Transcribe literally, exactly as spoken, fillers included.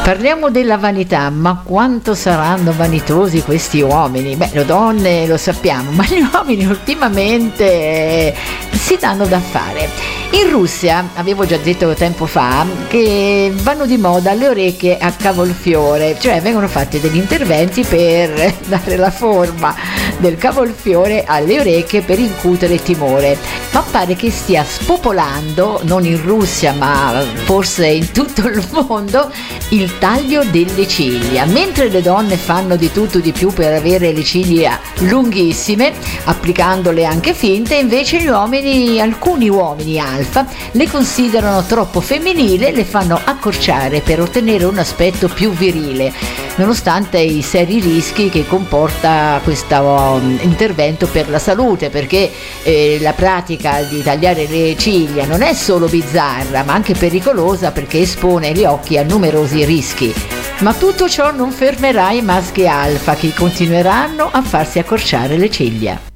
Parliamo della vanità, ma quanto saranno vanitosi questi uomini? Beh, le donne lo sappiamo, ma gli uomini ultimamente eh, si danno da fare. In Russia, avevo già detto tempo fa, che vanno di moda le orecchie a cavolfiore, cioè vengono fatti degli interventi per dare la forma del cavolfiore alle orecchie per incutere timore. Ma pare che stia spopolando, non in Russia ma forse in tutto il mondo, il taglio delle ciglia. Mentre le donne fanno di tutto di più per avere le ciglia lunghissime, applicandole anche finte, invece gli uomini, alcuni uomini alfa, le considerano troppo femminili e le fanno accorciare per ottenere un aspetto più virile, nonostante i seri rischi che comporta questo um, intervento per la salute, perché eh, la pratica di tagliare le ciglia non è solo bizzarra ma anche pericolosa, perché espone gli occhi a numerosi rischi. Ma tutto ciò non fermerà i maschi alfa, che continueranno a farsi accorciare le ciglia.